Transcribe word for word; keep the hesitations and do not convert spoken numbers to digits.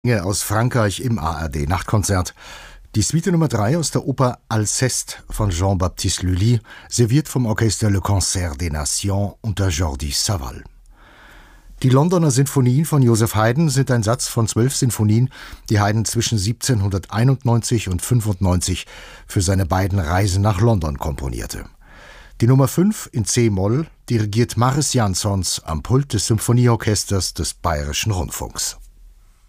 Aus Frankreich im A R D-Nachtkonzert. Die Suite Nummer drei aus der Oper Alceste von Jean-Baptiste Lully, serviert vom Orchester Le Concert des Nations unter Jordi Savall. Die Londoner Sinfonien von Joseph Haydn sind ein Satz von zwölf Sinfonien, die Haydn zwischen siebzehnhunderteinundneunzig und fünfundneunzig für seine beiden Reisen nach London komponierte. Die Nummer fünf in C-Moll dirigiert Mariss Jansons am Pult des Symphonieorchesters des Bayerischen Rundfunks.